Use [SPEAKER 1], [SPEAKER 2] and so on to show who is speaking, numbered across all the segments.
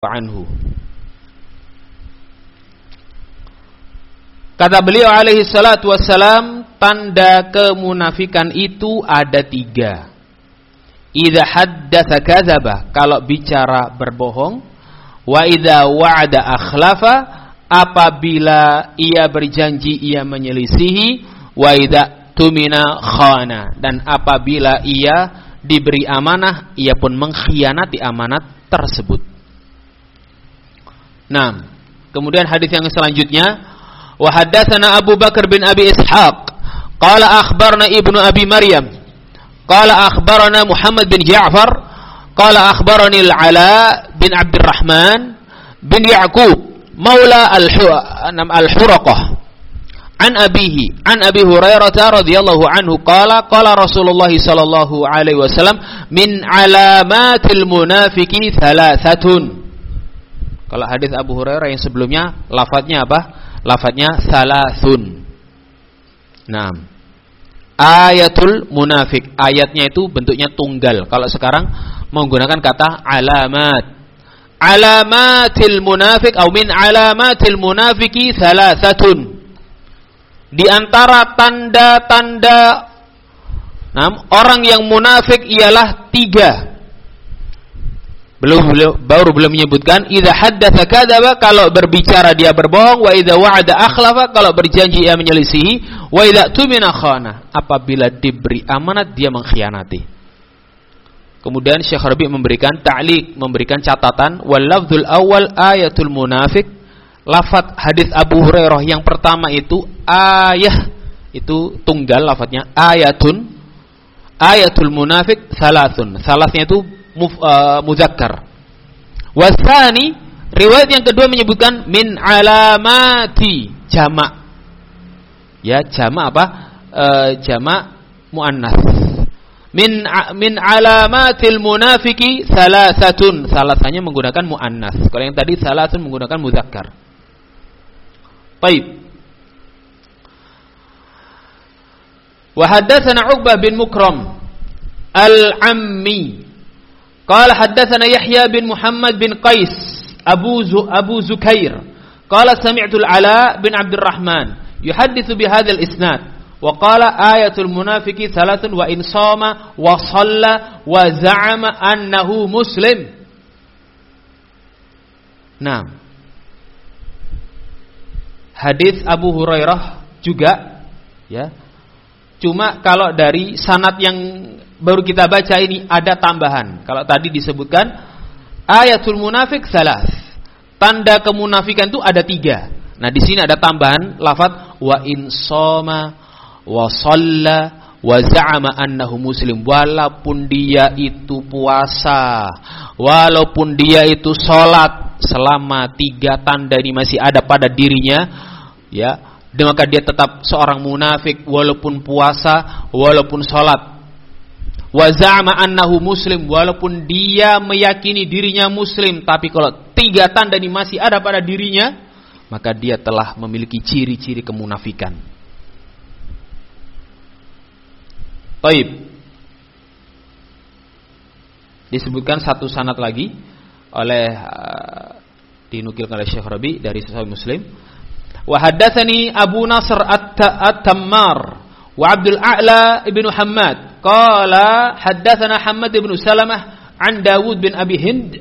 [SPEAKER 1] anhu. Kata beliau alaihi salatu wassalam, tanda kemunafikan itu ada 3. Idza haddatsa kadzaba, kalau bicara berbohong. Wa idza wa'ada akhlafa, apabila ia berjanji ia menyelisihi. Wa idza tumina khana, dan apabila ia diberi amanah ia pun mengkhianati amanat tersebut. Nah, kemudian hadis yang selanjutnya, wa haddatsana Abu Bakar bin Abi Ishaq qala akhbarna Ibnu Abi Maryam qala akhbarana Muhammad bin Ja'far qala akhbarani Al-Ala bin Abdurrahman bin Ya'qub maula al-Huraqah an abihi an Abi Hurairah radhiyallahu anhu qala qala Rasulullah sallallahu alaihi wasallam min alamatil munafiqi thalathatun. Kalau hadis Abu Hurairah yang sebelumnya lafadznya apa? Lafadznya salasun. Nah, ayatul munafik, ayatnya itu bentuknya tunggal. Kalau sekarang menggunakan kata alamat. Alamatil munafik atau min alamatil munafiki salasatun. Di antara tanda-tanda orang yang munafik ialah 3. Belum menyebutkan idza haddatsa kadzaba, kalau berbicara dia berbohong, wa idza wa'ada akhlafa, kalau berjanji ia menyelisihi, wa idza tumina khana, apabila diberi amanat dia mengkhianati. Kemudian Syekh Rabi memberikan ta'liq, memberikan catatan, wal lafdzul awal ayatul munafik. Lafaz hadis Abu Hurairah yang pertama itu ayah, itu tunggal lafaznya, ayatul munafik salasun. Salasnya itu muzakkar. Wasani, riwayat yang kedua menyebutkan min alamati, jamak. Ya, jamak apa? Jamak muannas. Min alamatil munafiki salasatun. Salasanya menggunakan muannas. Kalau yang tadi salasun menggunakan muzakkar. Baik. Wa haddatsana Uqbah bin Mukram al-Ammi qala haddatsana Yahya bin Muhammad bin Qais Abu Zukair qala sami'tu al-Ala bin Abdurrahman yuhadditsu bi hadzal isnad wa qala ayatul munafiqi thalathun wa in shama wa shalla wa za'ama annahu muslim. Nah, hadis Abu Hurairah juga, ya. Cuma kalau dari sanad yang baru kita baca ini ada tambahan. Kalau tadi disebutkan ayatul munafik salas, tanda kemunafikan itu ada 3. Nah, di sini ada tambahan lafaz wa in shoma wa shalla wa za'ama annahu muslim. Walaupun dia itu puasa, walaupun dia itu sholat, selama 3 tanda ini masih ada pada dirinya, ya, maka dia tetap seorang munafik walaupun puasa, walaupun sholat. Wa za'ama annahu muslim, walaupun dia meyakini dirinya muslim, tapi kalau 3 tanda ini masih ada pada dirinya, maka dia telah memiliki ciri-ciri kemunafikan. Baik. Disebutkan satu sanad lagi oleh dinukilkan oleh Syekh Rabi dari Sahih Muslim. Wa haddatsani Abu Nasr at-Tammar wa Abdul A'la ibnu Hammad qala haddatsana Hammad ibn Salamah an Dawud bin Abi Hind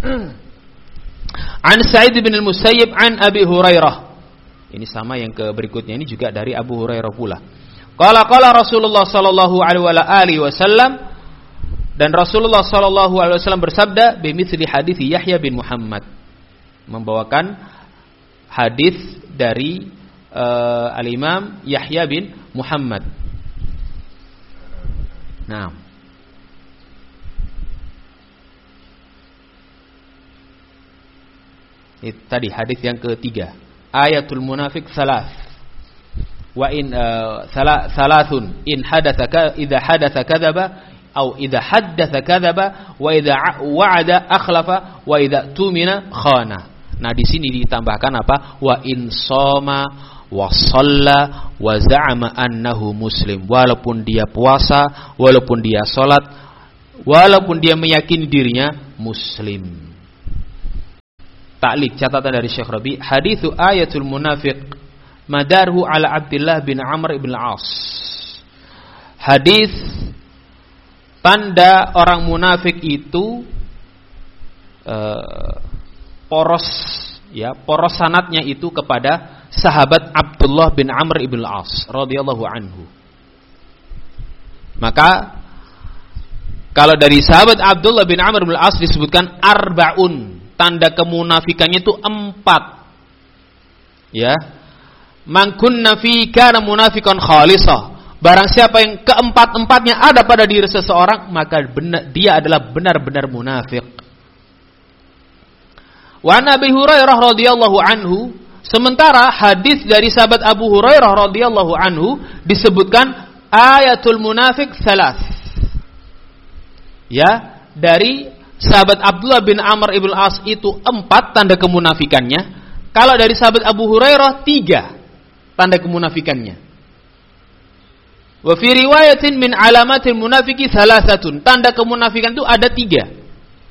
[SPEAKER 1] an Sa'id bin al-Musayyib an Abi Hurairah. Ini sama yang ke berikutnya, ini juga dari Abu Hurairah pula. Qala Rasulullah sallallahu alaihi wasallam, dan Rasulullah sallallahu alaihi wasallam bersabda bimithli hadis Yahya bin Muhammad, membawakan hadis dari al-Imam Yahya bin Muhammad. Nah, itu tadi hadis yang ketiga, ayatul munafik salas. Wa in salasun in hadatsa idza hadatsa kadzaba atau idza haddatsa kadzaba wa idza wa'ada akhlafa wa idza tumina khana. Nah, di sini ditambahkan apa? Wa in shoma wa shalla wa za'ama annahu muslim. Walaupun dia puasa, walaupun dia salat, walaupun dia meyakini dirinya muslim. ta'liq catatan dari Syekh Rabi, haditsu ayatul munafiq madarhu ala Abdullah bin Amr ibn al-As. Hadis tanda orang munafik itu poros sanadnya itu kepada sahabat Abdullah bin Amr ibn al-As radhiyallahu anhu. Maka kalau dari sahabat Abdullah bin Amr bin al-As disebutkan arbaun, tanda kemunafikannya itu 4. Ya. Man kunna fi kana munafiqan khalisah. Barang siapa yang keempat-empatnya ada pada diri seseorang, maka dia adalah benar-benar munafik. Wa Nabi Hurairah radhiyallahu anhu, sementara hadis dari sahabat Abu Hurairah radhiyallahu anhu disebutkan ayatul munafik salas. Ya, dari sahabat Abdullah bin Amr ibn al-As itu 4 tanda kemunafikannya. Kalau dari sahabat Abu Hurairah 3 tanda kemunafikannya. Wa fi riwayatin min alamatil munafiki salasatun. Tanda kemunafikan itu ada 3.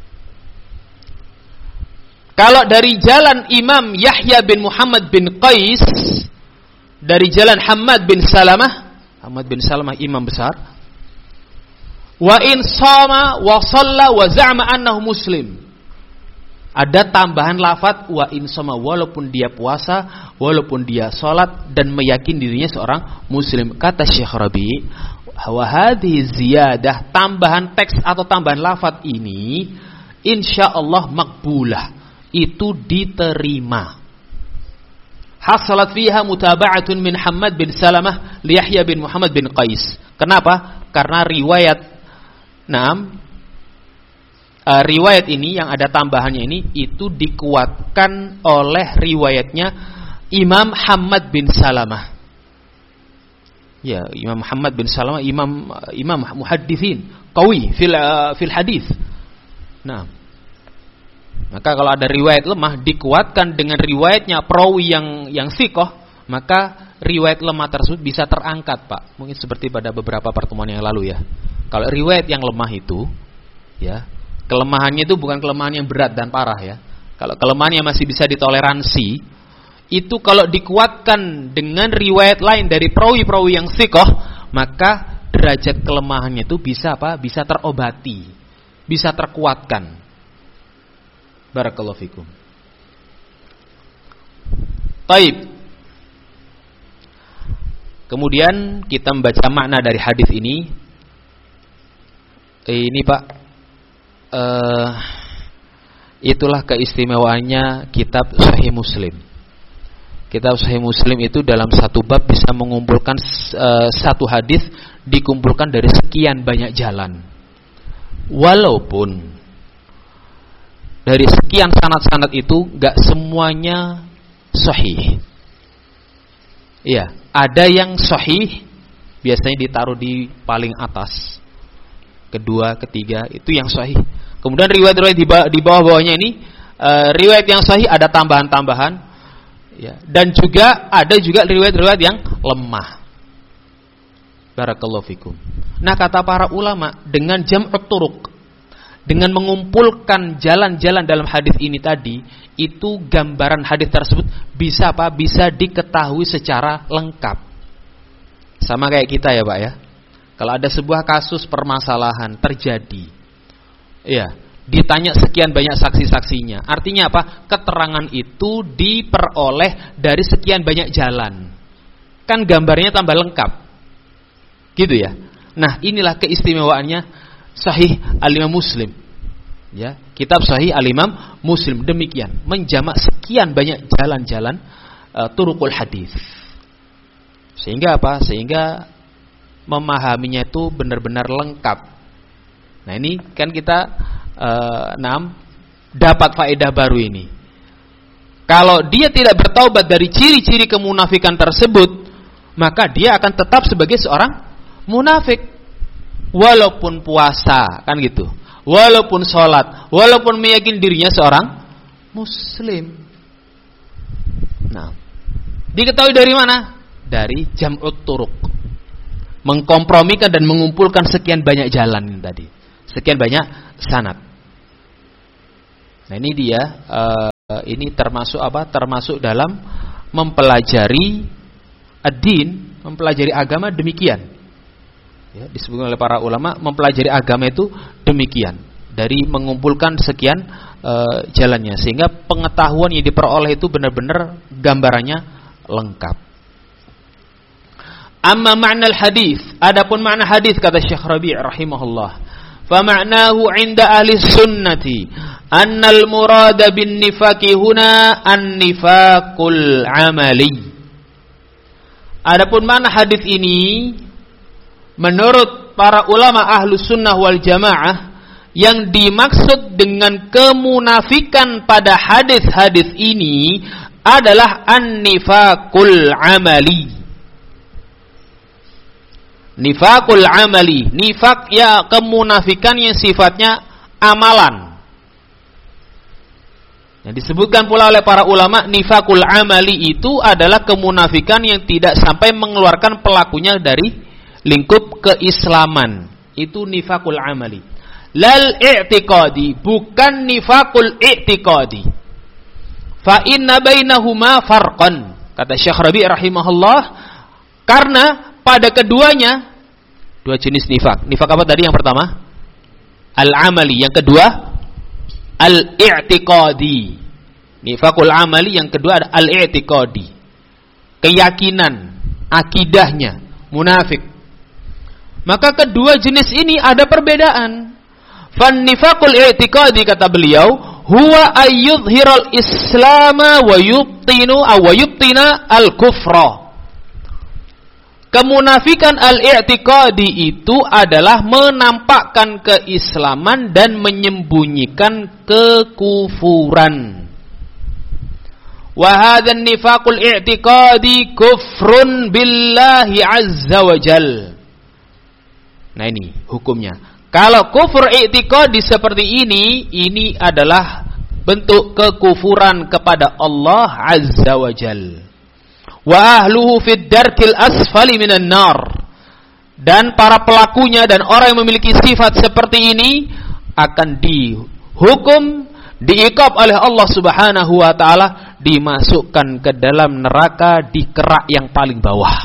[SPEAKER 1] Kalau dari jalan Imam Yahya bin Muhammad bin Qais, dari jalan Hamad bin Salamah imam besar, wa in shama wa shalla wa za'ama annahu muslim. Ada tambahan lafaz wa in shama, walaupun dia puasa, walaupun dia salat dan meyakini dirinya seorang muslim. Kata Syekh Rabi, wa hadhihi ziyadah, tambahan teks atau tambahan lafaz ini insyaallah makbulah, itu diterima. Hasalat fiha mutaba'atun min Hamad bin Salamah li Yahya bin Muhammad bin Qais. Kenapa? Karena riwayat riwayat ini yang ada tambahannya ini itu dikuatkan oleh riwayatnya Imam Hamad bin Salamah. Ya, Imam Hamad bin Salamah imam muhadditsin qawi fil hadis. Nah, maka kalau ada riwayat lemah dikuatkan dengan riwayatnya perawi yang sikoh, maka riwayat lemah tersebut bisa terangkat, Pak. Mungkin seperti pada beberapa pertemuan yang lalu ya. Kalau riwayat yang lemah itu, ya, kelemahannya itu bukan kelemahan yang berat dan parah ya. Kalau kelemahannya masih bisa ditoleransi, itu kalau dikuatkan dengan riwayat lain dari perawi-perawi yang sikoh, maka derajat kelemahannya itu bisa apa? Bisa terobati, bisa terkuatkan. Barakallahu fikum. Taib. Kemudian kita membaca makna dari hadis ini. Ini Pak, itulah keistimewaannya kitab Sahih Muslim. Kitab Sahih Muslim itu dalam satu bab bisa mengumpulkan satu hadis dikumpulkan dari sekian banyak jalan. Walaupun dari sekian sanad-sanad itu gak semuanya sahih. Iya, ada yang sahih biasanya ditaruh di paling atas, kedua, ketiga, itu yang sahih. Kemudian riwayat-riwayat di bawah-bawahnya ini riwayat yang sahih ada tambahan-tambahan, ya. Dan juga ada juga riwayat-riwayat yang lemah. Barakallahu fikum. Nah, kata para ulama, dengan jam'ut turuq, dengan mengumpulkan jalan-jalan dalam hadis ini tadi, itu gambaran hadis tersebut bisa apa? Bisa diketahui secara lengkap. Sama kayak kita ya Pak ya. Kalau ada sebuah kasus permasalahan terjadi, ya, ditanya sekian banyak saksi-saksinya. Artinya apa? Keterangan itu diperoleh dari sekian banyak jalan. Kan gambarnya tambah lengkap. Gitu ya. Nah, inilah keistimewaannya Sahih Al-Imam Muslim. Ya, kitab Sahih Al-Imam Muslim demikian, menjamak sekian banyak jalan-jalan turuqul hadis. Sehingga apa? Sehingga memahaminya itu benar-benar lengkap. Nah, ini kan kita dapat faedah baru ini. Kalau dia tidak bertaubat dari ciri-ciri kemunafikan tersebut, maka dia akan tetap sebagai seorang munafik. Walaupun puasa, kan gitu. Walaupun sholat, walaupun meyakini dirinya seorang muslim. Nah, diketahui dari mana? Dari jam'ut turuq. Mengkompromikan dan mengumpulkan sekian banyak jalan ini tadi. Sekian banyak sanad. Nah, ini dia Ini termasuk apa? Termasuk dalam mempelajari ad-din, mempelajari agama demikian. Ya, disebutkan oleh para ulama, mempelajari agama itu demikian. Dari mengumpulkan sekian jalannya, sehingga pengetahuan yang diperoleh itu benar-benar gambarannya lengkap. Amma makna al-hadis, adapun makna hadis kata Syekh Rabi' rahimahullah, fa ma'nahu 'inda ahli sunnati anna al-murada bin nifaqi huna an-nifaqul 'amali. Adapun makna hadis ini menurut para ulama Ahlus Sunnah wal Jamaah, yang dimaksud dengan kemunafikan pada hadis-hadis ini adalah an-nifaqul 'amali. Nifaqul amali, nifaq ya kemunafikan yang sifatnya amalan. Yang disebutkan pula oleh para ulama, nifaqul amali itu adalah kemunafikan yang tidak sampai mengeluarkan pelakunya dari lingkup keislaman. Itu nifaqul amali. Lal i'tiqadi, bukan nifaqul i'tiqadi. Fa inna bainahuma farqan. Kata Syekh Rabi' rahimahullah, karena pada keduanya dua jenis nifak. Nifak apa tadi yang pertama? Al-amali. Yang kedua al-i'tiqadi. Nifakul amali yang kedua ada al-i'tiqadi. Keyakinan, akidahnya munafik. Maka kedua jenis ini ada perbedaan. Fan nifakul i'tiqadi kata beliau, huwa ayyudhiral islama wa yubtina al-kufra. Kemunafikan al-i'tiqadi itu adalah menampakkan keislaman dan menyembunyikan kekufuran. Wa hadzal nifaqul i'tiqadi kufrun billahi azza wa jal. Nah ini hukumnya. Kalau kufur i'tiqadi seperti ini adalah bentuk kekufuran kepada Allah azza wa jal. Wa ahluhu fid darkil asfali minan nar. Dan para pelakunya dan orang yang memiliki sifat seperti ini akan dihukum, diiqab oleh Allah Subhanahu wa taala, dimasukkan ke dalam neraka di kerak yang paling bawah.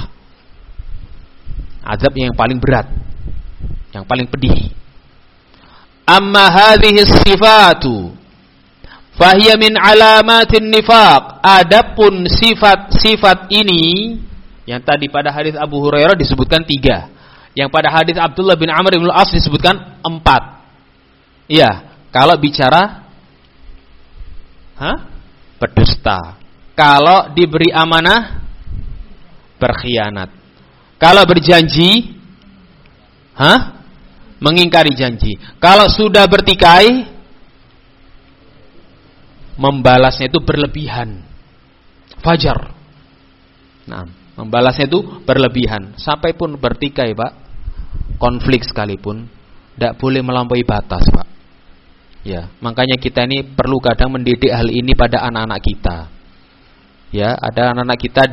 [SPEAKER 1] Azab yang paling berat, yang paling pedih. Amma hadhihi sifatu fahiya min alamatin nifaq. Adapun sifat-sifat ini yang tadi pada hadis Abu Hurairah disebutkan 3, yang pada hadis Abdullah bin Amr bin Al-As disebutkan 4. Iya, kalau bicara berdusta, kalau diberi amanah berkhianat, kalau berjanji mengingkari janji, kalau sudah bertikai membalasnya itu berlebihan. Fajar. Nah, membalasnya itu berlebihan. Sampai pun bertikai, Pak. Konflik sekalipun tidak boleh melampaui batas, Pak. Ya, makanya kita ini perlu kadang mendidik hal ini pada anak-anak kita. Ya, ada anak-anak kita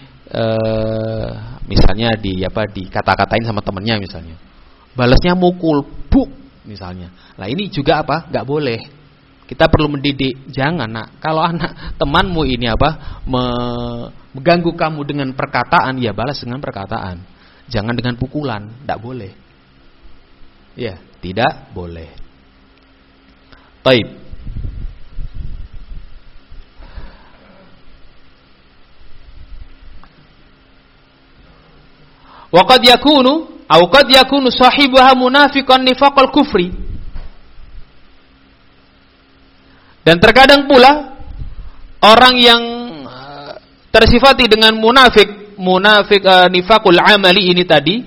[SPEAKER 1] misalnya dikata-katain sama temennya misalnya. Balasnya mukul, buk misalnya. Nah, ini juga apa? Enggak boleh. Kita perlu mendidik, jangan nak. Kalau anak temanmu ini mengganggu kamu dengan perkataan, ya balas dengan perkataan. Jangan dengan pukulan, tidak boleh. Ya, tidak boleh. Taib. Wa qad yakunu sahibuha munafiqan nifaqal kufri. Dan terkadang pula orang yang tersifati dengan munafik nifaqul amali ini tadi,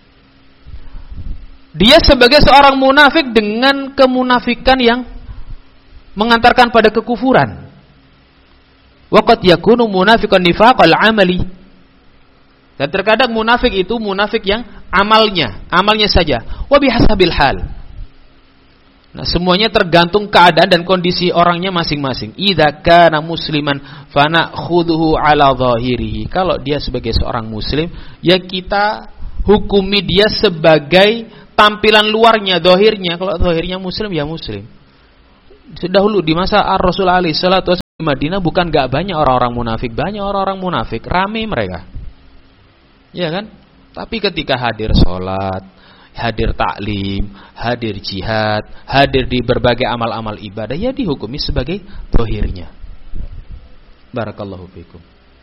[SPEAKER 1] dia sebagai seorang munafik dengan kemunafikan yang mengantarkan pada kekufuran. Waqad yakunu munafiqan nifaqal amali. Dan terkadang munafik itu munafik yang amalnya saja. Wa bihasabil hal. Nah, semuanya tergantung keadaan dan kondisi orangnya masing-masing. Idza kana musliman fana'khudhuhu 'ala dhahirihi. Kalau dia sebagai seorang muslim, ya kita hukumi dia sebagai tampilan luarnya, zahirnya. Kalau zahirnya muslim, ya muslim. Dahulu di masa Rasul alaihi salatu Madinah bukan gak banyak orang-orang munafik, banyak orang-orang munafik, rame mereka. Ya kan? Tapi ketika hadir sholat, hadir taklim, hadir jihad, hadir di berbagai amal-amal ibadah, ya dihukumi sebagai zahirnya. Barakallahu fikum.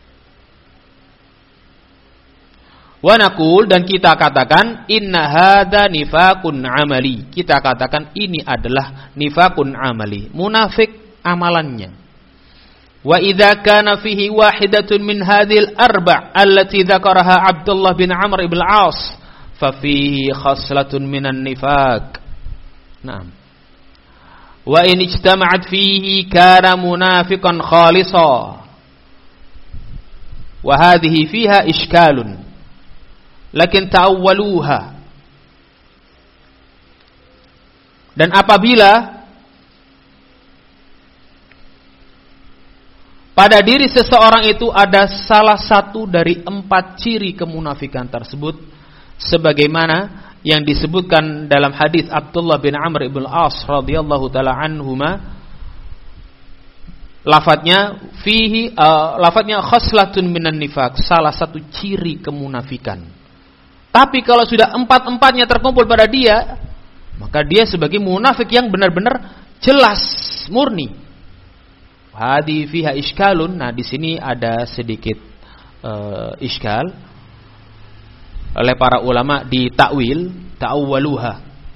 [SPEAKER 1] Wa naqul, dan kita katakan inna hadza nifaqun amali. Kita katakan ini adalah nifaqun amali, munafik amalannya. Wa idza kana fihi wahidatun min hadhil arba' allati dzakaraha Abdullah bin Amr ibn al-As fa fihi khaslatun minan nifaq. Naam. Wa in ijtama'at fihi kana munafiqan khalisa. Wa hadhihi fiha ishkalun. Lakin ta'awwaluha. Dan apabila pada diri seseorang itu ada salah satu dari 4 ciri kemunafikan tersebut, sebagaimana yang disebutkan dalam hadis Abdullah bin Amr ibn al-As radhiyallahu taala anhuma, lafadznya khaslatun minan nifaq, salah satu ciri kemunafikan. Tapi kalau sudah 4-4-nya terkumpul pada dia, maka dia sebagai munafik yang benar-benar jelas, murni. Hadi fiha iskalun. Nah, di sini ada sedikit iskal oleh para ulama di takwil, ta'awwaluha.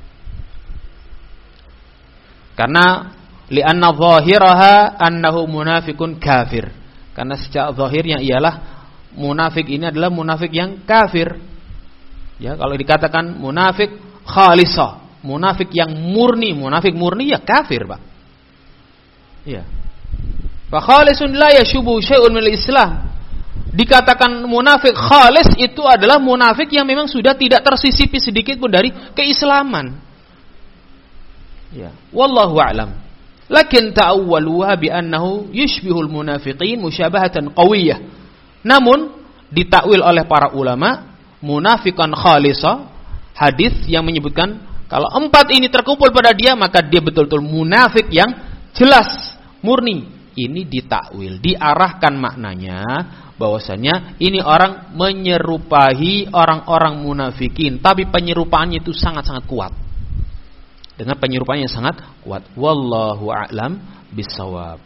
[SPEAKER 1] Karena li'anna zahiraha annahu munafikun kafir. Karena secara zahirnya ialah munafik ini adalah munafik yang kafir. Ya, kalau dikatakan munafik khalisah, munafik yang murni, munafik murni ya kafir, Pak. Ya. Fa khalisun la yashubu syai'un minal Islam. Dikatakan munafik khalis itu adalah munafik yang memang sudah tidak tersisipi sedikit pun dari keislaman. Ya, wallahu a'lam. Lakin ta'awwaluha bi annahu yushbihul munafiqin musyabahatan qawiyyah. Namun ditakwil oleh para ulama munafikan khalisa, hadis yang menyebutkan kalau 4 ini terkumpul pada dia maka dia betul-betul munafik yang jelas, murni. Ini ditakwil, diarahkan maknanya bahwasanya ini orang menyerupai orang-orang munafikin, tapi penyerupaannya itu sangat-sangat kuat. Dengan penyerupaannya yang sangat kuat. Wallahu a'lam bissawab.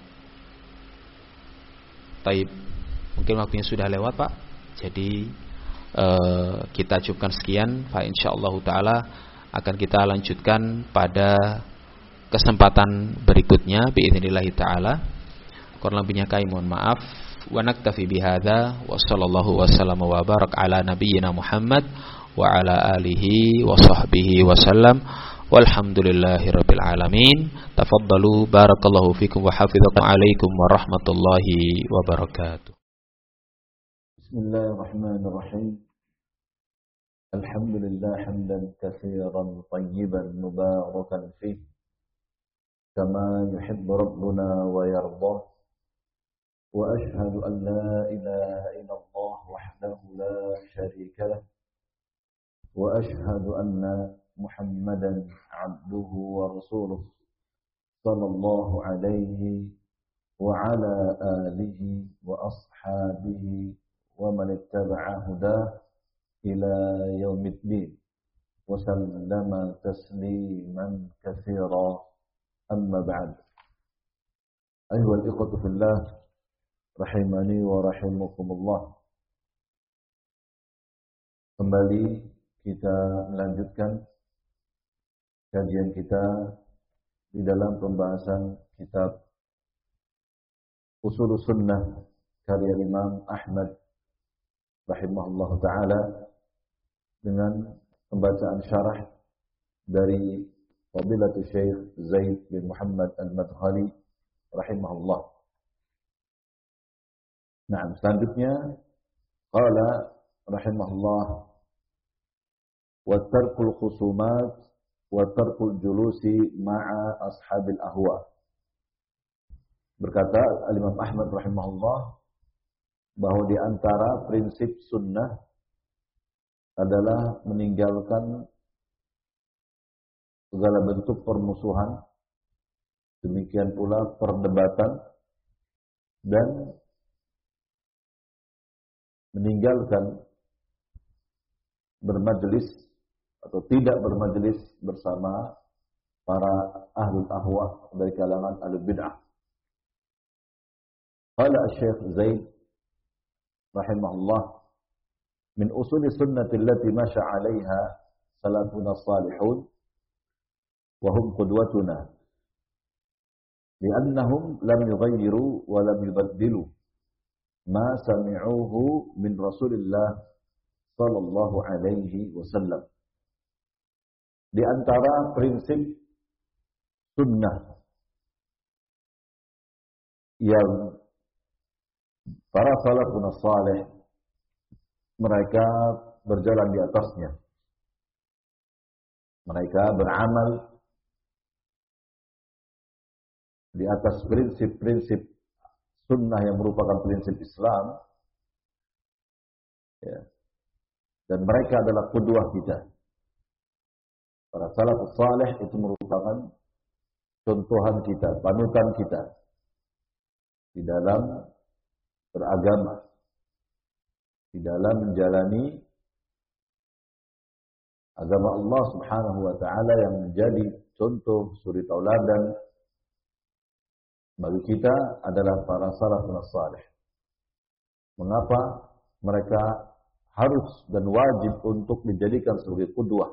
[SPEAKER 1] Taib. Mungkin waktunya sudah lewat, Pak. Jadi kita cukupkan sekian. Fa insyaallah taala akan kita lanjutkan pada kesempatan berikutnya biidznillah taala. Kurang lebihnya kami mohon maaf. Wa naktafi bihadza wa sallallahu wasallam wa barak ala nabiyyina Muhammad wa ala alihi wa sahbihi wasallam. Walhamdulillahi rabbil alamin. Tafaddalu barakallahu fikum wa hafizakum alaikum warahmatullahi wabarakatuh.
[SPEAKER 2] Bismillahirrahmanirrahim. Alhamdulillah hamdan katsiran tayyiban mubarakan fihi kama yuhibbu rabbuna wa yardah. Wa ashhadu an la ilaha illallah wahdahu la syarika lah. Wa ashhadu anna Muhammadan abduhu wa rasuluh sallallahu alaihi wa ala alihi wa ashabihi wa man ittaba'a hudah ila yaumiddin wa sallama tasliman katsira, amma ba'd. Ayyuhal ikhwatu fillah rahimani wa rahimakumullah. Kembali kita melanjutkan kajian kita di dalam pembahasan kitab Ushulus Sunnah karya Imam Ahmad rahimahullah ta'ala dengan pembacaan syarah dari Fadilatul Syekh Zaid bin Muhammad Al-Madkhali rahimahullah. Nah, selanjutnya qala rahimahullah wa tarkul khusumat wa tarkul julusi ma'a ashabil ahwa. Berkata Al-Imam Ahmad rahimahullah bahwa di antara prinsip sunnah adalah meninggalkan segala bentuk permusuhan, demikian pula perdebatan dan meninggalkan bermajelis atau tidak bermajelis bersama para ahlul ahwa dari kalangan ahlul bid'ah. Qala Syekh Zaid rahimahullah, min usul sunnati allati masya 'alaiha salafuna salihun wa hum qudwatuna li'annahum lam yughayyiru wa lam yubaddilu ma sami'uhu min Rasulillah sallallahu alaihi wasallam. Di antara prinsip sunnah yang para salafun salih mereka berjalan di atasnya, mereka beramal di atas prinsip-prinsip sunnah yang merupakan prinsip Islam, ya. Dan mereka adalah qudwah kita. Para salafus salih itu merupakan contohan kita, panutan kita di dalam beragama, di dalam menjalani agama Allah Subhanahu wa taala yang menjadi contoh suri tauladan bagi kita adalah para salafun salih. Mengapa mereka harus dan wajib untuk dijadikan sebagai qudwah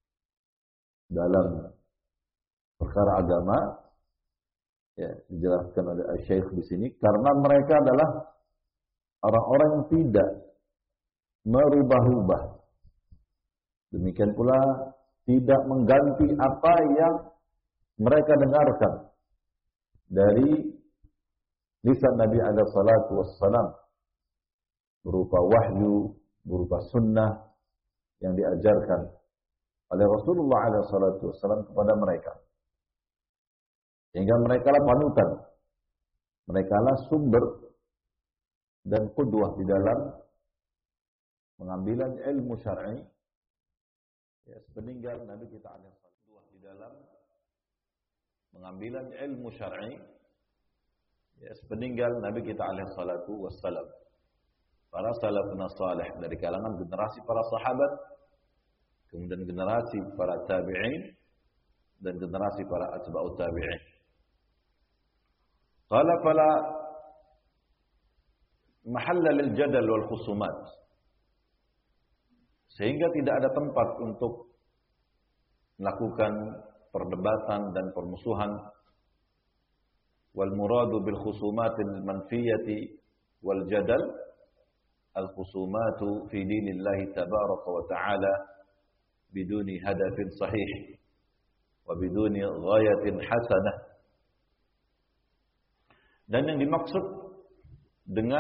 [SPEAKER 2] dalam perkara agama? Ya, dijelaskan oleh Syekh di sini, karena mereka adalah orang-orang yang tidak merubah-ubah. Demikian pula tidak mengganti apa yang mereka dengarkan dari lisan Nabi alaihi salatu wassalam berupa wahyu, berupa sunnah yang diajarkan oleh Rasulullah alaihi salatu wassalam kepada mereka. Sehingga mereka lah panutan, mereka lah sumber dan qudwah di dalam pengambilan ilmu syar'i. Ya, sepeninggal Nabi kita alaihi salatu di dalam pengambilan ilmu syar'i, ya, sepeninggal Nabi kita alaihi salatu wassalam. Para salafun salih dari kalangan generasi para sahabat, kemudian generasi para tabi'in dan generasi para atba'ut tabi'in. Qala fala mahalla lil jadal wal khusumat. Sehingga tidak ada tempat untuk melakukan perdebatan dan permusuhan. Wal muradu bil khusumatil manfiyati wal jadal al khusumatu fi dinillahi tabaraka wa ta'ala biduni hadafin sahih wa biduni ghayatin hasanah. Dan yang dimaksud dengan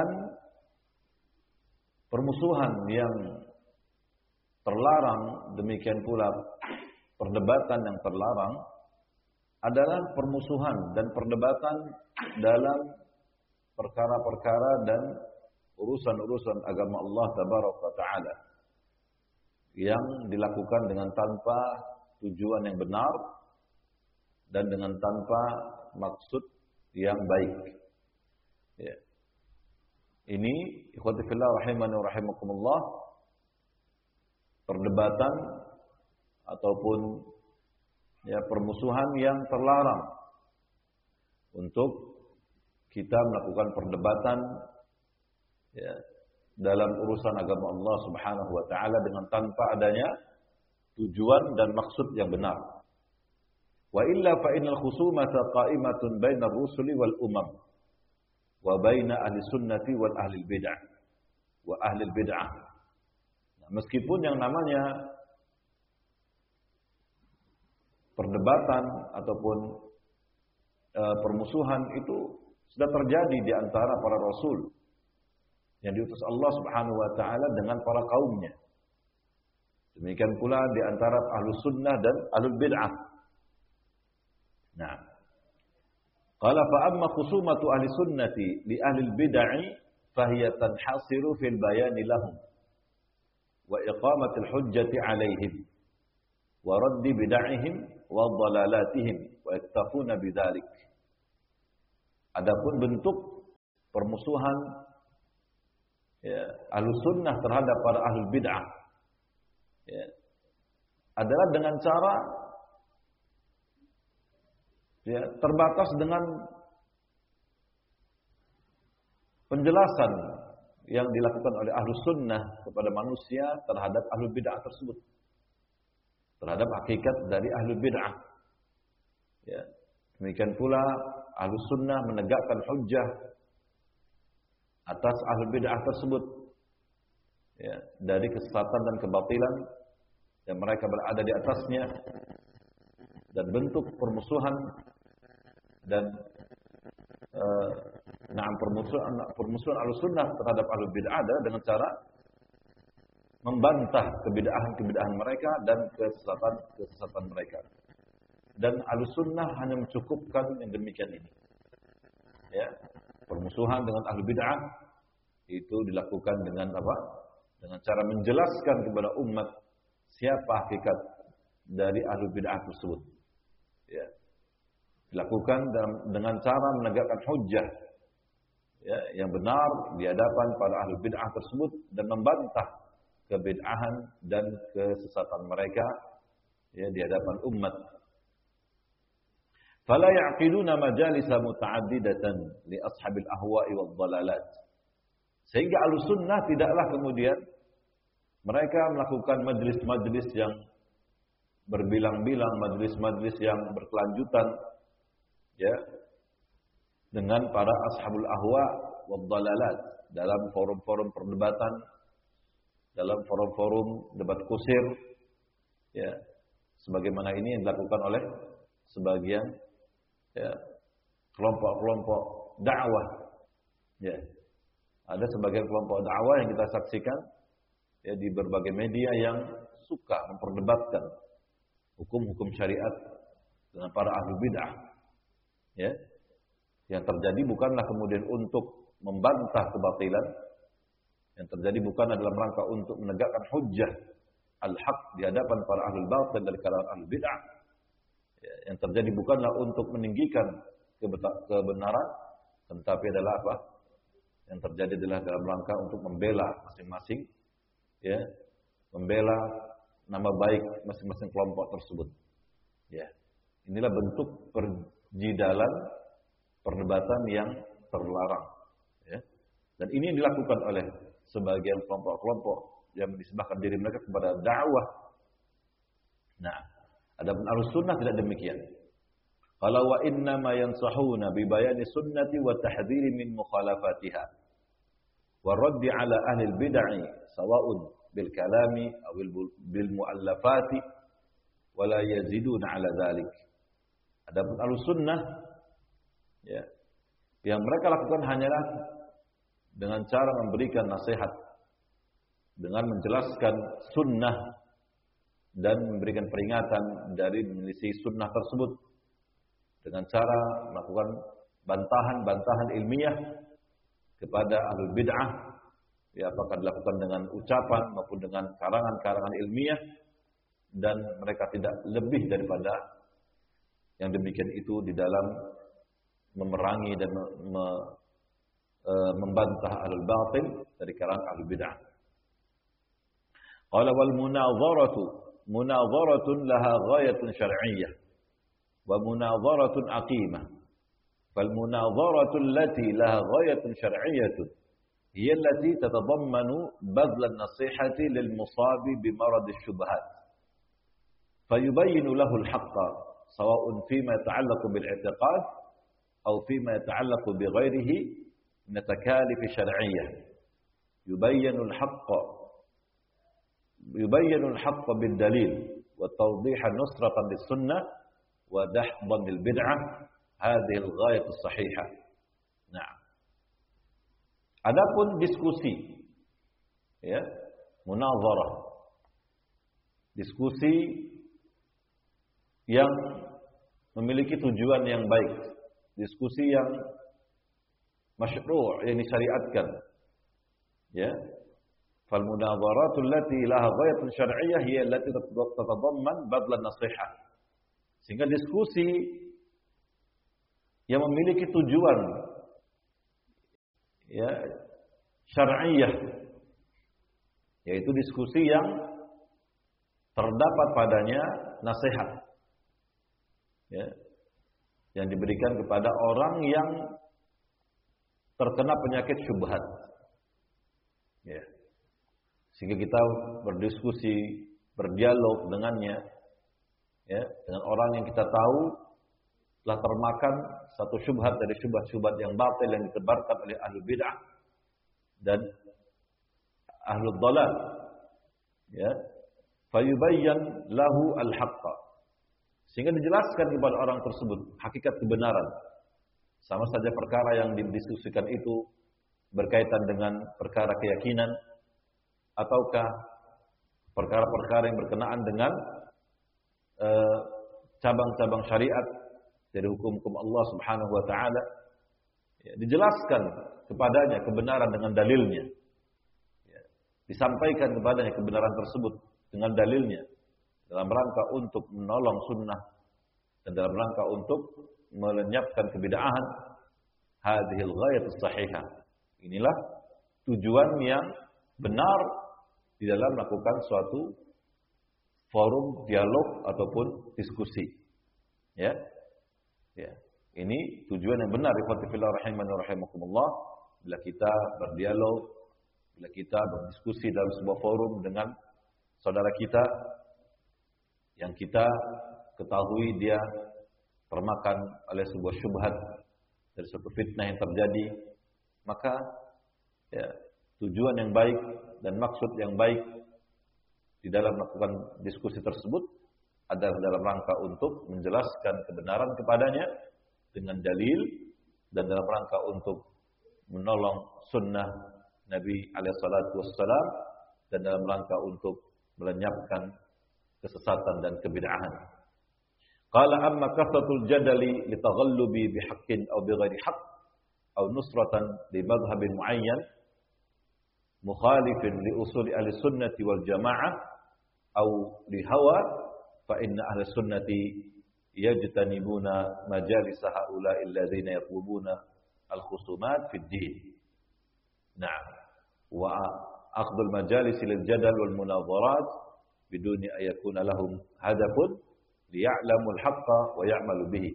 [SPEAKER 2] permusuhan yang terlarang, demikian pula perdebatan yang terlarang, adalah permusuhan dan perdebatan dalam perkara-perkara dan urusan-urusan agama Allah Tabaraka wa Ta'ala yang dilakukan dengan tanpa tujuan yang benar dan dengan tanpa maksud yang baik. Ya. Ini ikhwati fillah rahimani wa rahimakumullah, perdebatan ataupun ya permusuhan yang terlarang untuk kita melakukan perdebatan ya dalam urusan agama Allah Subhanahu wa taala dengan tanpa adanya tujuan dan maksud yang benar. Wa illa fa innal khusumata qa'imatun bainar rusuli wal umam wa baina ahli sunnati wal ahli bid'ah wa ahli bid'ah. Nah, meskipun yang namanya perdebatan ataupun permusuhan itu sudah terjadi di antara para rasul yang diutus Allah Subhanahu wa taala dengan para kaumnya. Demikian pula di antara ahlus sunnah dan ahlul bid'ah. Nah, qala fa amma khusumatu ahli sunnati li ahli bid'ah fa hiya tanhasiru fil bayan lahum wa iqamati al-hujjati 'alaihim wa radd bid'ahihim wa dhalalatihim wa yaktafuna bidzalik. Adapun bentuk permusuhan ya, Ahlus Sunnah terhadap para ahlul bid'ah ya, adalah dengan cara ya, terbatas dengan penjelasan yang dilakukan oleh Ahlus Sunnah kepada manusia terhadap ahlul bid'ah tersebut, terhadap hakikat dari ahlul bid'ah. Ya. Demikian pula Ahlus Sunnah menegakkan hujjah atas ahlul bid'ah tersebut ya, dari kesesatan dan kebatilan yang mereka berada di atasnya, dan bentuk permusuhan dan permusuhan Ahlus Sunnah terhadap ahlul bid'ah adalah dengan cara membantah kebid'ahan mereka dan kesesatan mereka. Dan Ahlus Sunnah hanya mencukupkan yang demikian ini. Ya, permusuhan dengan ahlul bid'ah itu dilakukan dengan apa? Dengan cara menjelaskan kepada umat siapa hakikat dari ahlul bid'ah tersebut. Ya. Dilakukan dengan cara menegakkan hujjah ya, yang benar di hadapan para ahlul bid'ah tersebut dan membantah kebid'ahan dan kesesatan mereka ya, di hadapan umat. Fala ya'qiduna majalisa muta'addidatan li ashabil ahwa'i wad dhalalat. Sehingga Ahlus Sunnah tidaklah kemudian mereka melakukan majlis-majlis yang berbilang-bilang, majlis-majlis yang berkelanjutan ya, dengan para ashabul ahwa wad dhalalat dalam forum-forum perdebatan, dalam forum-forum debat kusir ya, sebagaimana ini yang dilakukan oleh sebagian ya, kelompok-kelompok dakwah ya. Ada sebagian kelompok dakwah yang kita saksikan ya, di berbagai media yang suka memperdebatkan hukum-hukum syariat dengan para ahli bid'ah ya. Yang terjadi bukanlah kemudian untuk membantah kebatilan, yang terjadi bukan adalah rangka untuk menegakkan hujjah al-haq di hadapan para ahli batil dari kalangan ahli bid'ah. Ya, yang terjadi bukanlah untuk meninggikan kebenaran, tetapi adalah apa? Yang terjadi adalah dalam rangka untuk membela masing-masing ya, membela nama baik masing-masing kelompok tersebut. Ya. Inilah bentuk perjidalan perdebatan yang terlarang. Ya. Dan ini yang dilakukan oleh sebagian kelompok-kelompok yang menisbahkan diri mereka kepada dakwah. Nah, adapun Ahlus Sunnah tidak demikian. Qala wa inna ma yansahuna bi bayani sunnati wa tahdhiri min mukhalafatiha wa raddi ala ahli al-bid'ah sawa'un bil kalami aw bil muallafati wa la yaziduna ala dhalik. Adapun Ahlus Sunnah ya, yang mereka lakukan hanyalah dengan cara memberikan nasihat, dengan menjelaskan sunnah dan memberikan peringatan dari menyelisih sunnah tersebut, dengan cara melakukan bantahan-bantahan ilmiah kepada ahlul bid'ah, ya, apakah dilakukan dengan ucapan maupun dengan karangan-karangan ilmiah, dan mereka tidak lebih daripada yang demikian itu di dalam memerangi dan membantah ahlul batil dari kalangan ahlul bid'ah. Qala wal munadharatun laha ghayatun syar'iyyah wa munadharatun aqimah. Fal munadharatu allati laha ghayatun syar'iyyah hiya allati tatadammanu badl an-nasihati lil musabi bi marad asy-syubhat. Fayubayyinu lahu al-haqqa sawa'un fima yata'allaqu bil i'tiqad aw fima yata'allaqu bi ghairihi min takalif syar'iyyah. يبين الحق بالدليل وتوضيح نصرة للسنة ودحضا للبدعة هذه الغاية الصحيحة. Nah, adapun diskusi, ya, munazarah, diskusi yang memiliki tujuan yang baik, diskusi yang masyru', yang disyariatkan, ya. فالمناظرات التي لها غاية شرعية هي التي تتضمن بذل النصيحة. Sehingga diskusi yang memiliki tujuan ya syar'iyyah, yaitu diskusi yang terdapat padanya nasihat, ya, yang diberikan kepada orang yang terkena penyakit syubhat, ya, sehingga kita berdiskusi, berdialog dengannya, ya, dengan orang yang kita tahu telah termakan satu syubhat dari syubhat-syubhat yang batil yang ditebarkan oleh ahli bid'ah dan ahli dhalal, ya, fayubayyan lahu al-haqqa, sehingga dijelaskan kepada orang tersebut hakikat kebenaran. Sama saja perkara yang didiskusikan itu berkaitan dengan perkara keyakinan ataukah perkara-perkara yang berkenaan dengan cabang-cabang syariat dari hukum-hukum Allah Subhanahu wa taala, ya, dijelaskan kepadanya kebenaran dengan dalilnya, ya, disampaikan kepadanya kebenaran tersebut dengan dalilnya dalam rangka untuk menolong sunnah dan dalam rangka untuk melenyapkan kebid'ahan. Hadhil ghayatus sahihah, inilah tujuan yang benar di dalam melakukan suatu forum dialog ataupun diskusi, ya, ya, ini tujuan yang benar. Ikhwati fillah rahimani wa rahimakumullah. Bila kita berdialog, bila kita berdiskusi dalam sebuah forum dengan saudara kita yang kita ketahui dia termakan oleh sebuah syubhat dari suatu fitnah yang terjadi, maka ya, tujuan yang baik dan maksud yang baik di dalam melakukan diskusi tersebut adalah dalam rangka untuk menjelaskan kebenaran kepadanya dengan dalil dan dalam rangka untuk menolong sunnah Nabi alaihi salatu wassalam dan dalam rangka untuk melenyapkan kesesatan dan kebid'ahan. Qala amma kathratul jadali litaghallubi bihaqqin aw bighairi haqq aw nusratan li madhhabin muayyan mukhalifin li usuli ahli sunnati wal jamaah aw li hawa fa inna ahli sunnati yajtanibuna majalis haula'i alladziina yatlubuna al khusumat fid din. Na'am. Wa akhdhul majalis lil jadal wal munadharat biduni ayakuna lahum hadafun liya'lamul haqqa wa ya'malu bihi.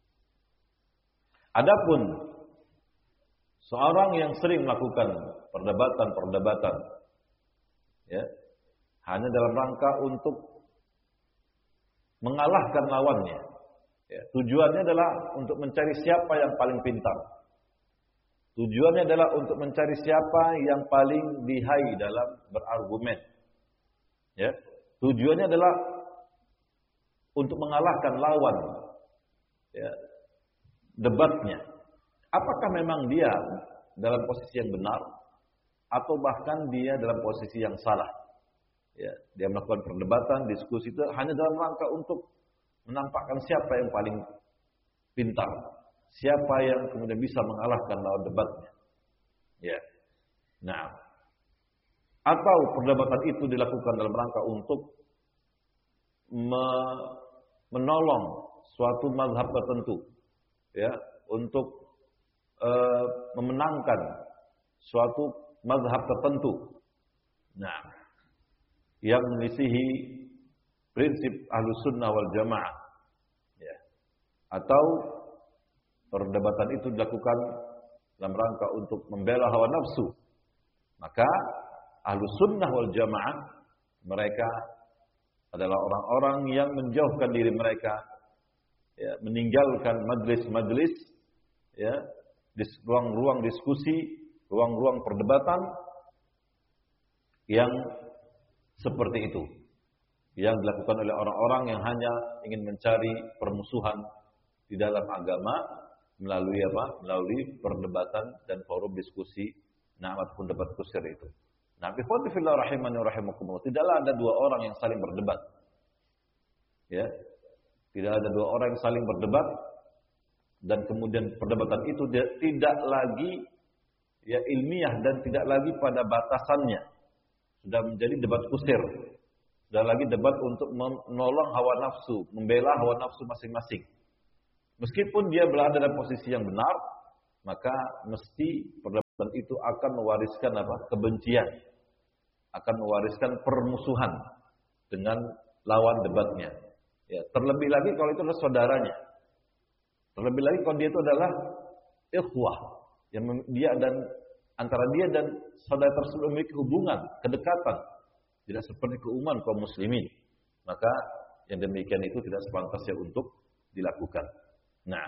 [SPEAKER 2] Adapun seorang yang sering melakukan perdebatan-perdebatan, ya, hanya dalam rangka untuk mengalahkan lawannya, ya, tujuannya adalah untuk mencari siapa yang paling pintar. Tujuannya adalah untuk mencari siapa yang paling lihai dalam berargumen, ya. Tujuannya adalah untuk mengalahkan lawan, ya, debatnya. Apakah memang dia dalam posisi yang benar atau bahkan dia dalam posisi yang salah? Ya, dia melakukan perdebatan, diskusi itu hanya dalam rangka untuk menampakkan siapa yang paling pintar, siapa yang kemudian bisa mengalahkan lawan debatnya. Ya. Nah, atau perdebatan itu dilakukan dalam rangka untuk menolong suatu mazhab tertentu, ya, untuk memenangkan suatu mazhab tertentu, nah, yang menyelisihi prinsip Ahlus Sunnah wal Jamaah, ya, atau perdebatan itu dilakukan dalam rangka untuk membela hawa nafsu, maka Ahlus Sunnah wal Jamaah mereka adalah orang-orang yang menjauhkan diri mereka, ya, meninggalkan majlis-majlis, ya, ruang-ruang diskusi, ruang-ruang perdebatan yang seperti itu, yang dilakukan oleh orang-orang yang hanya ingin mencari permusuhan di dalam agama melalui apa? Melalui perdebatan dan forum diskusi, ataupun debat kusir itu. Nah, ikhwati fillah rahimani wa rahimakumullah, tidaklah ada dua orang yang saling berdebat. Ya. Tidak ada dua orang yang saling berdebat dan kemudian perdebatan itu tidak lagi, ya, ilmiah dan tidak lagi pada batasannya. Sudah menjadi debat kusir. Sudah lagi debat untuk menolong hawa nafsu, membela hawa nafsu masing-masing. Meskipun dia berada dalam posisi yang benar, maka mesti perdebatan itu akan mewariskan apa? Kebencian, akan mewariskan permusuhan dengan lawan debatnya. Ya, terlebih lagi kalau itu adalah saudaranya. Terlebih lagi kalau dia itu adalah ikhwah, yang dia dan antara dia dan saudara tersebut memiliki hubungan, kedekatan, tidak seperti keumuman kaum muslimin. Maka yang demikian itu tidak sepantasnya untuk dilakukan. Nah,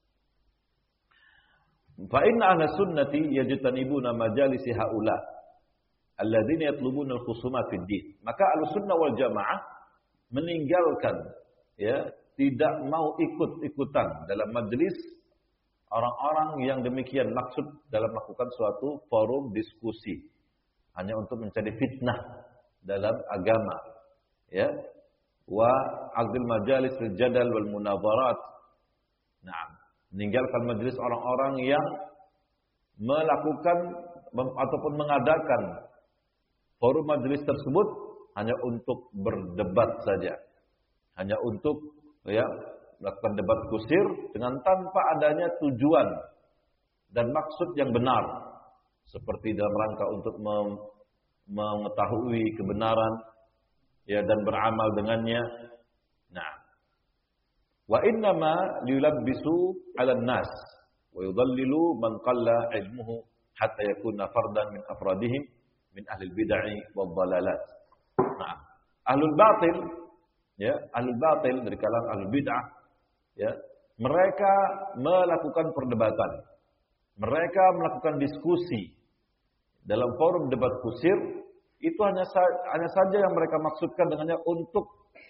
[SPEAKER 2] fa inna ahla sunnati yajtanibuna majalisi haula alladzina yatlubuna al-khusuma fid din. Maka Ahlussunnah wal Jamaah meninggalkan, ya, tidak mau ikut-ikutan dalam majelis orang-orang yang demikian, maksud dalam melakukan suatu forum diskusi hanya untuk mencari fitnah dalam agama, ya, wa aqdil majalis lil jadal wal munadharat. Nah, meninggalkan majelis orang-orang yang melakukan ataupun mengadakan forum majelis tersebut hanya untuk berdebat saja, hanya untuk, ya, melakukan debat kusir dengan tanpa adanya tujuan dan maksud yang benar, seperti dalam rangka untuk mengetahui kebenaran, ya, dan beramal dengannya. Nah, wa innama liyulabbisu 'alan nas wa yudallilu man qalla ilmuhu hatta yakuna fardan min afradihim min ahli bid'ah wad dhalalat. Nah, ahlul batil, ya, ahlul batil dari kalangan ahlul bid'ah, ya, mereka melakukan perdebatan, mereka melakukan diskusi dalam forum debat kusir. Itu hanya saja yang mereka maksudkan dengannya untuk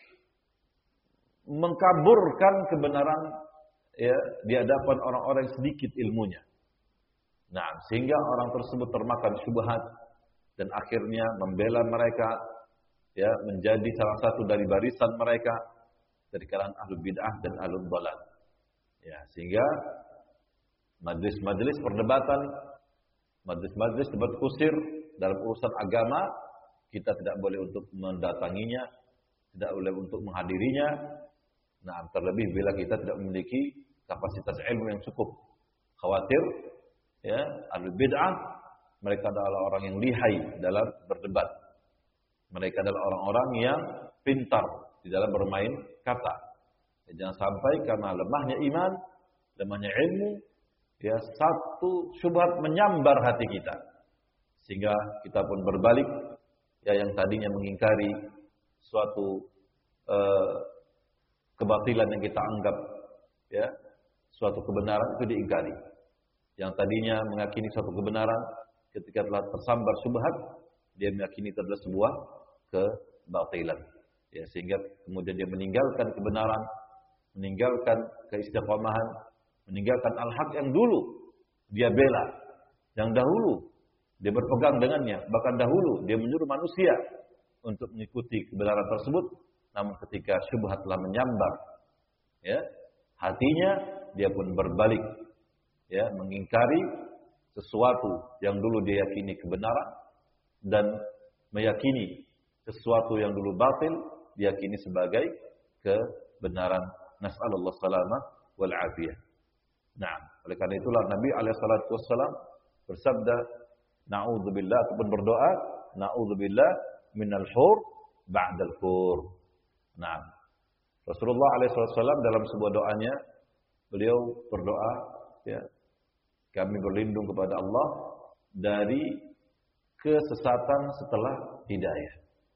[SPEAKER 2] mengkaburkan kebenaran, ya, di hadapan orang-orang yang sedikit ilmunya. Nah, sehingga orang tersebut termakan syubhat dan akhirnya membela mereka, ya, menjadi salah satu dari barisan mereka dari kalangan ahlul bid'ah dan ahlul dhalal. Ya, sehingga majelis-majelis perdebatan, majelis-majelis debat kusir dalam urusan agama, kita tidak boleh untuk mendatanginya, tidak boleh untuk menghadirinya. Nah, terlebih bila kita tidak memiliki kapasitas ilmu yang cukup. Khawatir, ya, ahlul bid'ah, mereka adalah orang yang lihai dalam berdebat. Mereka adalah orang-orang yang pintar di dalam bermain kata. Ya, jangan sampai karena lemahnya iman, lemahnya ilmu, ya, satu syubhat menyambar hati kita, sehingga kita pun berbalik, ya, yang tadinya mengingkari suatu kebatilan yang kita anggap, ya, suatu kebenaran, itu diingkari. Yang tadinya meyakini suatu kebenaran, ketika telah tersambar syubhat, dia meyakini itu adalah sebuah kebatilan. Ya, sehingga kemudian dia meninggalkan kebenaran, meninggalkan keistiqomahan, meninggalkan al-haq yang dulu dia bela, yang dahulu dia berpegang dengannya, bahkan dahulu dia menyuruh manusia untuk mengikuti kebenaran tersebut. Namun ketika syubhat telah menyambar, ya, hatinya, dia pun berbalik, ya, mengingkari sesuatu yang dulu dia yakini kebenaran dan meyakini sesuatu yang dulu batil diyakini sebagai kebenaran. Nas'alullah salamah wal afiyah. Nah, oleh karena itulah Nabi alaihi salatu wassalam bersabda, na'udzubillah, ataupun berdoa, na'udzubillah minal hur ba'dal fur. Nah, Rasulullah alaihi salatu wassalam dalam sebuah doanya, beliau berdoa, ya, kami berlindung kepada Allah dari kesesatan setelah hidayah.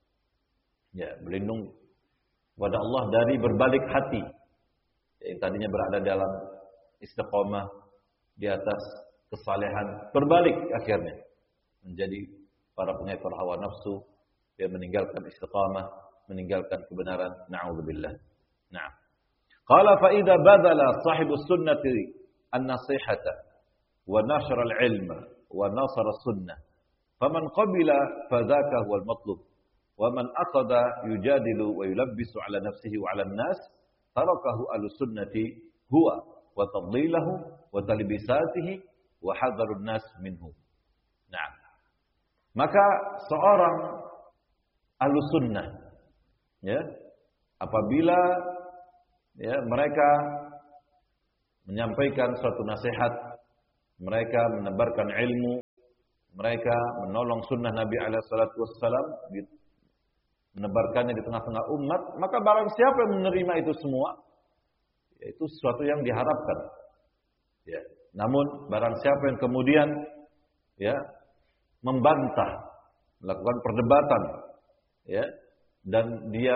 [SPEAKER 2] Ya, berlindung kepada Allah dari berbalik hati, yang tadinya berada dalam istiqomah di atas kesalehan, berbalik akhirnya menjadi para pengekor hawa nafsu, dia meninggalkan istiqamah, meninggalkan kebenaran. Na'udzubillah. Nah, qala fa idza badala sahibus sunnati an-nasihata wa nashara al-ilma wa nasara as-sunnah faman qabila fadzaka huwal matlub wa man aqada yujadilu wa yulabbisu ala nafsihi wa ala an-nas tarakahu al-sunnati huwa wa tadlilahu wa talbisatihi wa hadharun nas minhu. Nah, maka seorang ahlus sunnah, ya, apabila, ya, mereka menyampaikan suatu nasihat, mereka menebarkan ilmu, mereka menolong sunnah Nabi alaihi salatu wassalam, menebarkannya di tengah-tengah umat, maka barang siapa yang menerima itu semua, yaitu sesuatu yang diharapkan. Ya. Namun barang siapa yang kemudian ya membantah, melakukan perdebatan, ya, dan dia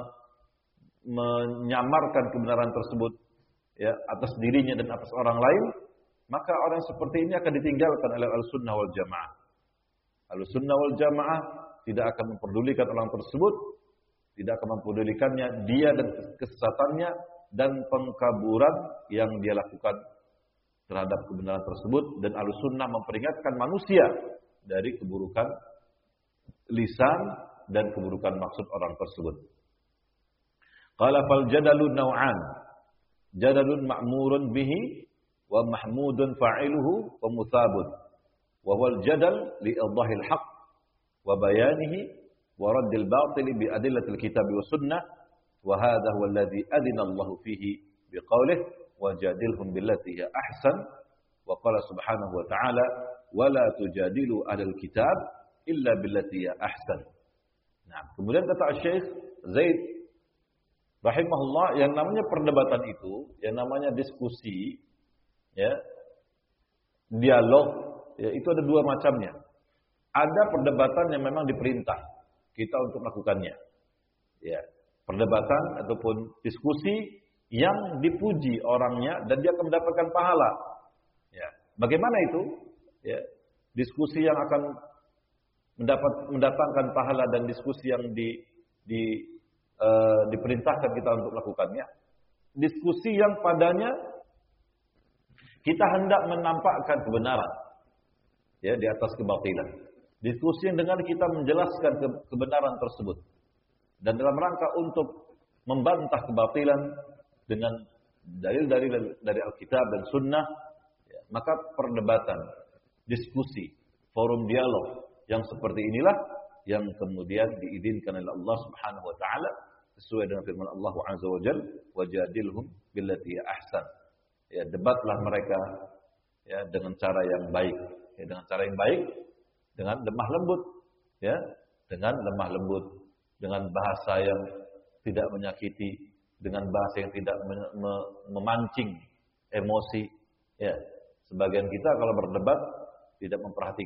[SPEAKER 2] menyamarkan kebenaran tersebut ya atas dirinya dan atas orang lain, maka orang seperti ini akan ditinggalkan oleh Ahlussunnah wal Jamaah. Ahlussunnah wal Jamaah tidak akan memperdulikan orang tersebut, tidak akan memperdulikannya dia dan kesesatannya dan pengkaburan yang dia lakukan terhadap kebenaran tersebut, dan Ahlussunnah memperingatkan manusia dari keburukan lisan dan keburukan maksud orang tersebut. Qala fal jadalu naw'an. Jadalun ma'murun bihi wa mahmudun fa'iluhu wa muthabun. Wa huwal jadal li idhahil haqq wa bayanihi wa raddil batil bi adillatil kitab wa sunnah, wa hadha huwa alladhi adina Allah fihi biqaulih wajadilhum billati hiya ahsan, wa qala subhanahu wa ta'ala wa la tujadilu ahlal kitab illa billati hiya ahsan. Nah, kemudian kata Syekh Zaid rahimahullah, yang namanya perdebatan itu, yang namanya diskusi, ya, dialog, ya, itu ada dua macamnya. Ada perdebatan yang memang diperintah kita untuk melakukannya, ya, perdebatan ataupun diskusi yang dipuji orangnya dan dia akan mendapatkan pahala. Ya, bagaimana itu? Ya, diskusi yang akan mendatangkan pahala dan diskusi yang diperintahkan kita untuk melakukannya. Diskusi yang padanya kita hendak menampakkan kebenaran, ya, di atas kebatilan. Diskusi yang dengan kita menjelaskan kebenaran tersebut dan dalam rangka untuk membantah kebatilan dengan dalil-dalil dari Alkitab dan Sunnah, ya, maka perdebatan, diskusi, forum dialog yang seperti inilah yang kemudian diizinkan oleh Allah Subhanahu wa taala sesuai dengan firman Allah Azza wa Jalla, wajadilhum billati ahsan. Ya, debatlah mereka ya dengan cara yang baik, ya, dengan cara yang baik, dengan lemah lembut, ya, dengan lemah lembut, dengan bahasa yang tidak menyakiti, dengan bahasa yang tidak memancing emosi, ya. Sebagian kita kalau berdebat tidak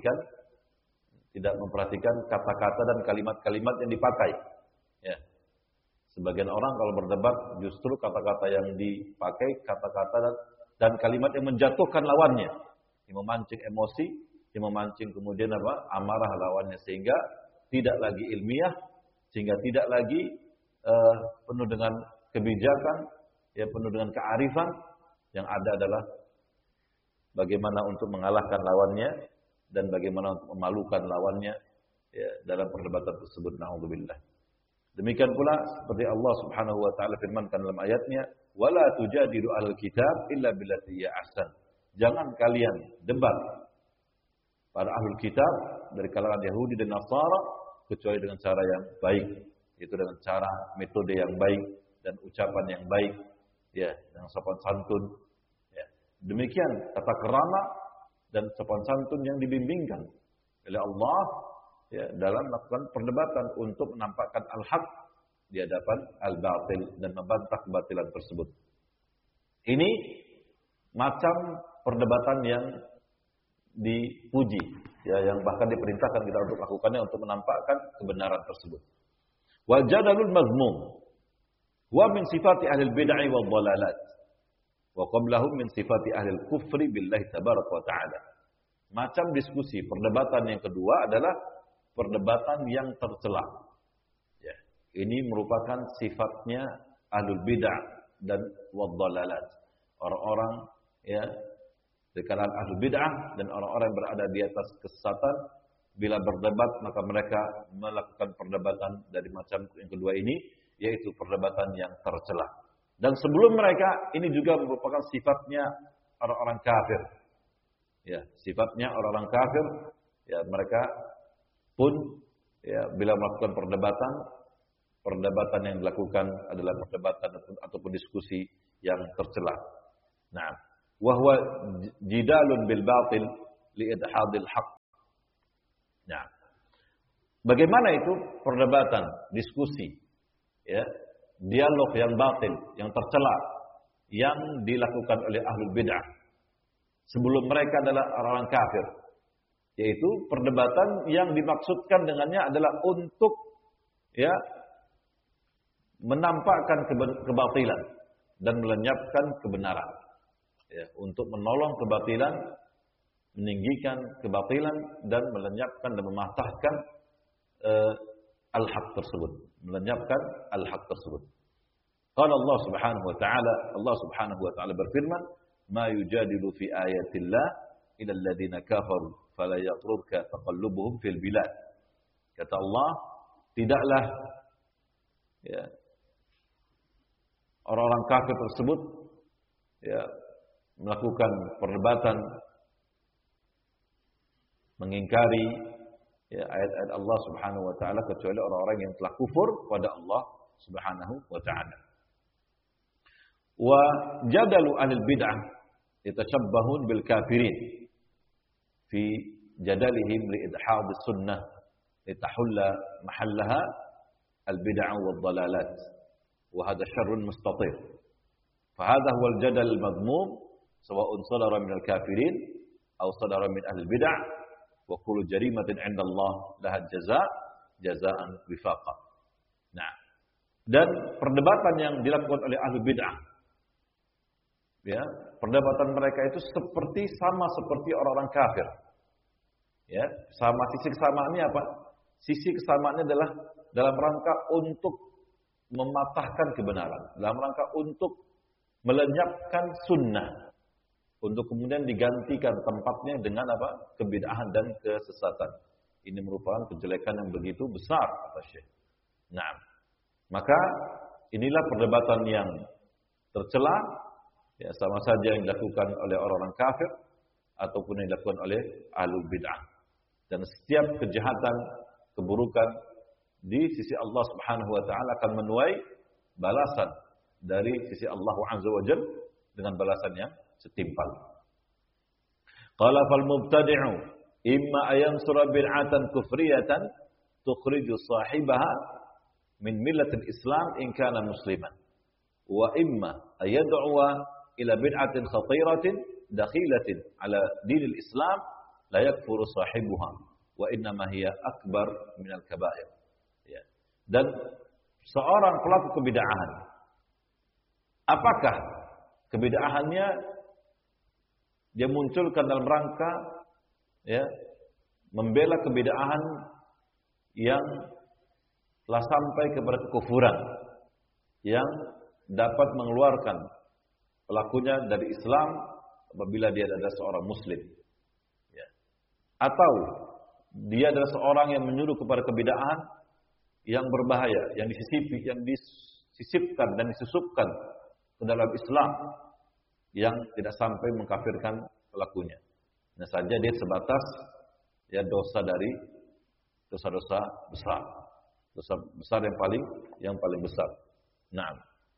[SPEAKER 2] memperhatikan kata-kata dan kalimat-kalimat yang dipakai. Ya. Sebagian orang kalau berdebat justru kata-kata yang dipakai, kata-kata dan kalimat yang menjatuhkan lawannya, yang memancing emosi, yang memancing kemudian amarah lawannya, sehingga tidak lagi ilmiah, sehingga tidak lagi penuh dengan kebijakan, ya, penuh dengan kearifan. Yang ada adalah bagaimana untuk mengalahkan lawannya dan bagaimana untuk memalukan lawannya, ya, dalam perdebatan tersebut. Na'udzubillah. Demikian pula seperti Allah Subhanahu wa taala firmankan dalam ayatnya, wala tujadilu ahlal kitab illa billati hiya ahsan. Jangan kalian debat para ahlul kitab dari kalangan Yahudi dan Nasara kecuali dengan cara yang baik, yaitu dengan cara metode yang baik dan ucapan yang baik, ya, dengan sopan santun, ya. Demikian tata kerama dan sopan santun yang dibimbingkan oleh Allah, ya, dalam melakukan perdebatan untuk menampakkan al-haq di hadapan al-batil dan membantah kebatilan tersebut. Ini macam perdebatan yang dipuji, ya, yang bahkan diperintahkan kita untuk melakukannya untuk menampakkan kebenaran tersebut. Wal jadalul mazmum wa min sifati ahli bid'ah wal dhalalat wa qablahum min sifati ahli kufri billahi tabaraka wa ta'ala. Macam diskusi, perdebatan yang kedua adalah perdebatan yang tercela. Ya, ini merupakan sifatnya ahlul bid'ah dan wal dhalalat. Orang-orang, ya, di kalangan ahlul bid'ah dan orang-orang yang berada di atas kesesatan, bila berdebat maka mereka melakukan perdebatan dari macam yang kedua ini, yaitu perdebatan yang tercela. Dan sebelum mereka, ini juga merupakan sifatnya orang-orang kafir. Ya, sifatnya orang-orang kafir, ya, mereka pun, ya, bila melakukan perdebatan yang dilakukan adalah perdebatan ataupun diskusi yang tercela. Nah, wa huwa jidalun bil batil li idhadil haqq Nah, bagaimana itu perdebatan, diskusi, ya, dialog yang batil, yang tercela, yang dilakukan oleh ahlul bid'ah sebelum mereka adalah orang-orang kafir, yaitu perdebatan yang dimaksudkan dengannya adalah untuk ya menampakkan kebatilan dan melenyapkan kebenaran, ya, untuk menolong kebatilan, meninggikan kebatilan dan melenyapkan dan mematahkan al-haq tersebut, melenyapkan al-haq tersebut. Qala Allah Subhanahu wa taala berfirman, "Ma yujadilu fi ayatillah illa alladziina kafaru fala yaqrurka taqallubuhum fil bilad." Kata Allah, tidaklah ya orang-orang kafir tersebut ya melakukan perdebatan, mengingkari ya ayat-ayat Allah Subhanahu wa taala kecuali orang-orang yang telah kufur pada Allah Subhanahu wa taala. Wa jadalu ahlul bid'ah yatashabbahun bil kafirin fi jadalihim li idhad as-sunnah litahulla mahallaha al bid'ah wad dalalat wa hadha syarrun mustatir. Fa hadha huwa al jadal al madmum sawa'un sadara min al kafirin aw sadara min ahli al bid'ah wa kullu jarimatin 'inda Allah laha jazaan wifaqa. Nah, dan perdebatan yang dilakukan oleh ahli bid'ah, ya, perdebatan mereka itu sama seperti orang-orang kafir. Ya, sama sisi kesamaannya apa? Sisi kesamaannya adalah dalam rangka untuk mematahkan kebenaran, dalam rangka untuk melenyapkan sunnah, untuk kemudian digantikan tempatnya dengan apa? Kebid'ahan dan kesesatan. Ini merupakan kejelekan yang begitu besar, kata Syekh. Nah, maka inilah perdebatan yang tercela, ya, sama saja yang dilakukan oleh orang-orang kafir ataupun yang dilakukan oleh ahlul bid'ah. Dan setiap kejahatan, keburukan di sisi Allah Subhanahu wa taala akan menuai balasan dari sisi Allah Azza wa Jalla dengan balasan yang setimpal. Qala fal mubtadi'u imma ayansura bid'atan kufriyatan tukhriju sahibaha min millatil Islam in kana musliman wa imma ayad'uwa ila bid'atin khatiratin dakhilatin ala dinil Islam la yakfuru sahibuha wa inna ma hiya akbar minal kaba'ir. Ya. Dan seorang pelaku kebid'ahan, apakah kebid'ahannya dia munculkan dalam rangka ya membela kebid'ahan yang telah sampai kepada kekufuran yang dapat mengeluarkan pelakunya dari Islam apabila dia adalah seorang muslim, ya. Atau dia adalah seorang yang menyuruh kepada kebid'ahan yang berbahaya, yang disisipkan dan disusupkan ke dalam Islam yang tidak sampai mengkafirkan pelakunya. Nah saja dia sebatas ya dosa dari dosa-dosa besar. Dosa besar yang paling besar. Naam.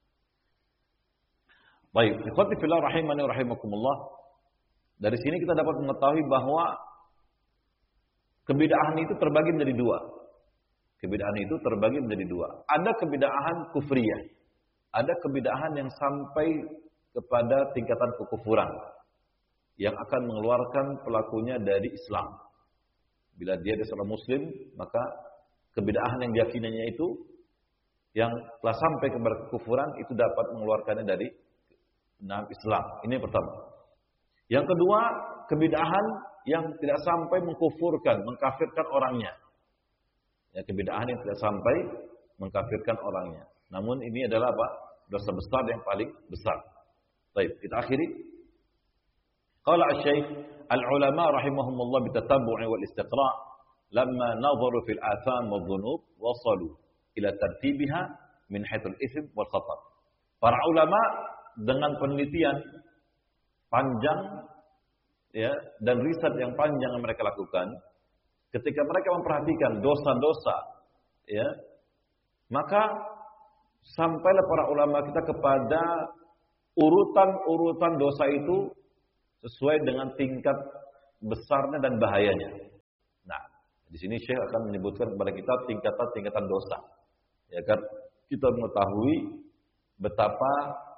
[SPEAKER 2] Baik, ikhwati fillah rahimani wa rahimakumullah. Dari sini kita dapat mengetahui bahwa kebid'ahan itu terbagi menjadi dua. Kebid'ahan itu terbagi menjadi dua. Ada kebid'ahan kufriyah. Ada kebid'ahan yang sampai kepada tingkatan kekufuran yang akan mengeluarkan pelakunya dari Islam. Bila dia adalah seorang muslim, maka kebid'ahan yang diyakininya itu yang telah sampai kepada kekufuran itu dapat mengeluarkannya dari Islam. Ini yang pertama. Yang kedua, kebid'ahan yang tidak sampai mengkufurkan, mengkafirkan orangnya. Ya, kebid'ahan yang tidak sampai mengkafirkan orangnya. Namun ini adalah apa? Dosa besar yang paling besar. Baik, kita akhiri. Qala asy-Syaikh al-ulama rahimahumullah bitatabbu'i wal istiqra' lamma nadharu fil atham wal dhunub wasalu ila tartibiha min haitsul ism wal khatar. Para ulama dengan penelitian panjang ya dan riset yang panjang yang mereka lakukan, ketika mereka memperhatikan dosa-dosa ya, maka sampailah para ulama kita kepada urutan-urutan dosa itu sesuai dengan tingkat besarnya dan bahayanya. Nah, Di sini Syekh akan menyebutkan kepada kita tingkatan-tingkatan dosa. Ya kan? Kita mengetahui betapa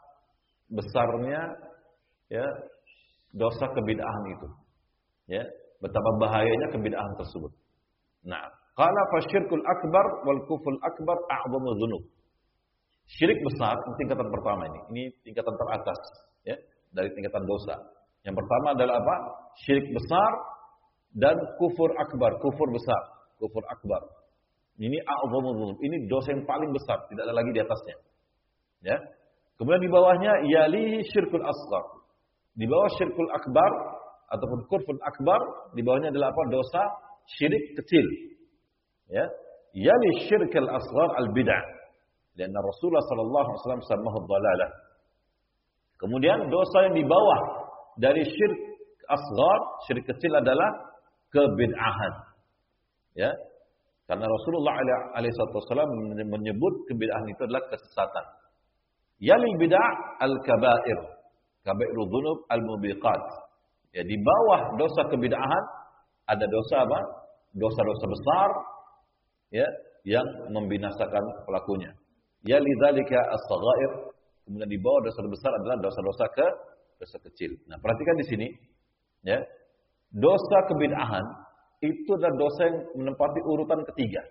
[SPEAKER 2] besarnya ya dosa kebid'ahan itu. Ya, betapa bahayanya kebid'ahan tersebut. Nah, qala fasyirkul akbar wal kufrul akbar a'dhamu dzunub. Syirik besar tingkatan pertama ini. Ini tingkatan teratas ya dari tingkatan dosa. Yang pertama adalah apa? Syirik besar dan kufur akbar, kufur besar, kufur akbar. Ini a'dhamu dzunub. Ini dosa yang paling besar, tidak ada lagi di atasnya. Ya. Kemudian di bawahnya yalihi syirkul asghar. Di bawah syirkul akbar ataupun kufur akbar, di bawahnya adalah apa? Dosa syirik kecil. Ya. Yali syirkul asghar al-bid'ah. Dan Rasulullah sallallahu alaihi wasallam samahu dhalalah. Kemudian dosa yang di bawah dari syirik asghar, syirik kecil adalah kebid'ahan. Ya. Karena Rasulullah alaihi wasallam menyebut kebid'ahan itu adalah kesesatan. Yalil bid'ah al-kaba'ir, kaba'irudz dzunub al-mubiqat. Ya, di bawah dosa kebid'ahan ada dosa apa? Dosa-dosa besar ya yang membinasakan pelakunya. Ya lidzalika as-saghair, kemudian di bawah dosa besar adalah dosa-dosa dosa kecil. Nah, perhatikan di sini ya. Dosa kebid'ahan itu adalah dosa yang menempati urutan ketiga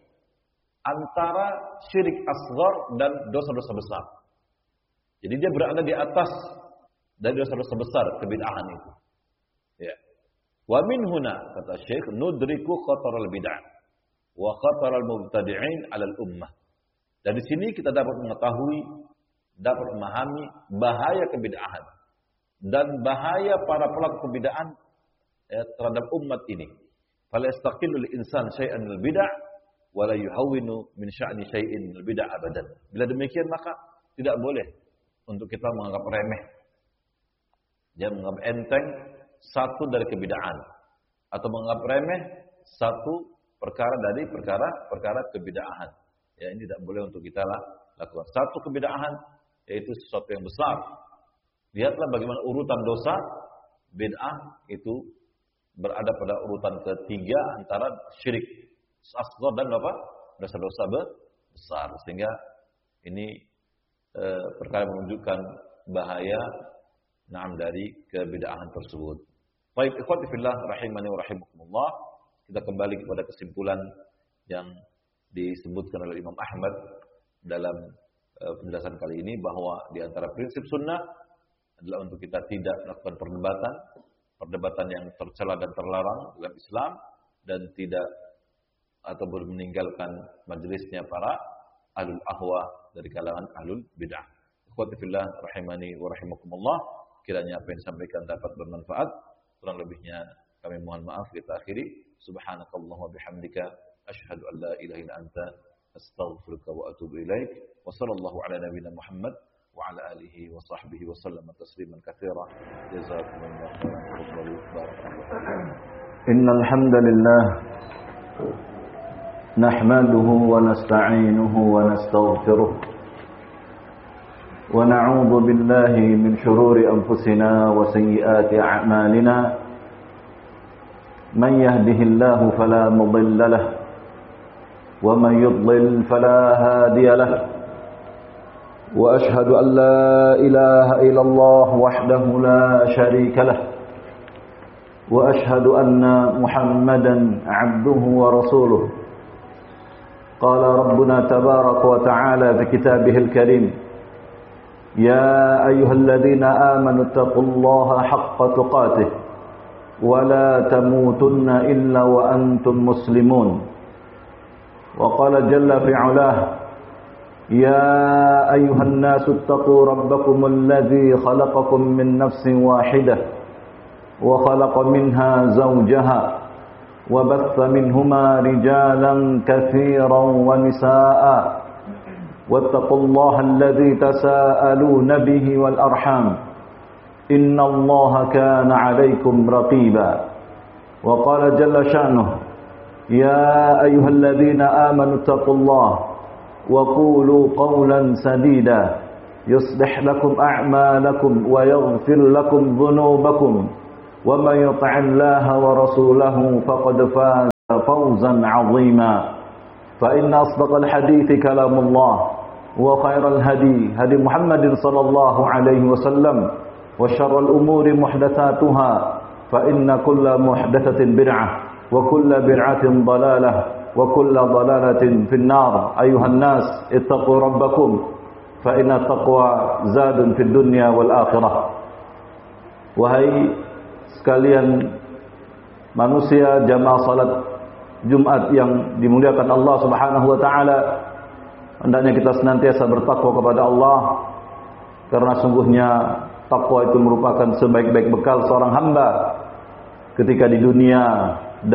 [SPEAKER 2] antara syirik asghar dan dosa-dosa besar. Jadi dia berada di atas dari dosa-dosa besar kebid'ahan itu. Ya. Wa min huna kata Syekh nudriku khataral bid'ah wa khataral mubtadi'in 'ala al-ummah. Dari sini kita dapat mengetahui, dapat memahami bahaya kebid'ahan dan bahaya para pelaku kebid'ahan ya, terhadap umat ini. Fala yastaqillu al-insan syai'an min al-bid'ah wa la yuhawwinu min sya'ni syai'in min al-bid'ah abadan. Bila demikian maka tidak boleh untuk kita menganggap remeh, jangan menganggap enteng satu dari kebid'ahan atau menganggap remeh satu perkara dari perkara kebid'ahan. Ya, ini tidak boleh untuk kita lakukan. Satu kebid'ahan yaitu sesuatu yang besar. Lihatlah bagaimana urutan dosa bid'ah itu berada pada urutan ketiga antara syirik asghar dan apa? Dosa-dosa besar. Sehingga ini perkara menunjukkan bahaya dari kebid'ahan tersebut. Baik, ikhwati fillah rahimani wa rahimakumullah. Kita kembali kepada kesimpulan yang disebutkan oleh Imam Ahmad dalam penjelasan kali ini, bahwa di antara prinsip sunnah adalah untuk kita tidak melakukan perdebatan yang tercela dan terlarang dalam Islam, dan tidak atau meninggalkan majelisnya para ahlul ahwa dari kalangan ahlul bid'ah. Ikhwati fillah rahimani wa rahimakumullah, kiranya apa yang disampaikan dapat bermanfaat, kurang lebihnya kami mohon maaf. Kita akhiri. Subhanakallahumma bihamdika asyhadu an la ilaha illa anta astaghfiruka wa atubu ilaik. Wa sallallahu ala nabiyyina Muhammad wa ala alihi wa sahbihi wa sallama tasliman katsira. Jazakumullahu khairan. Barakallahu.
[SPEAKER 3] Innal hamdalillah nahmaduhu wa nasta'inuhu wa nastaghfiruh wa na'udzu billahi min shururi anfusina wa sayyiati a'malina. من يهده الله فلا مضل له ومن يضلل فلا هادي له وأشهد أن لا إله إلا الله وحده لا شريك له وأشهد أن محمدا عبده ورسوله. قال ربنا تبارك وتعالى في كتابه الكريم يا أيها الذين آمنوا اتقوا الله حق تقاته ولا تموتن إلا وأنتم مسلمون. وقال جل في علاه يا أيها الناس اتقوا ربكم الذي خلقكم من نفس واحدة وخلق منها زوجها وبث منهما رجالا كثيرا ونساء واتقوا الله الذي تساءلون به والأرحام إن الله كان عليكم رقيبا. وقال جل شأنه يا أيها الذين آمنوا اتقوا الله وقولوا قولا سديدا يصلح لكم أعمالكم ويغفر لكم ذنوبكم ومن يطع الله ورسوله فقد فاز فوزا عظيما فإن أصدق الحديث كلام الله وخير الهدي هدي محمد صلى الله عليه وسلم وشر الأمور محدثاتها فإن كل محدثة بدعة وكل بدعة ضلالة وكل ضلالة في النار أيها الناس اتقوا ربكم فإن التقوى زاد في الدنيا والآخرة. Wahai sekalian manusia jamaah salat Jumat yang dimuliakan Allah Subhanahu wa taala, hendaknya kita senantiasa bertakwa kepada Allah, karena sungguhnya takwa itu merupakan sebaik-baik bekal seorang hamba ketika di dunia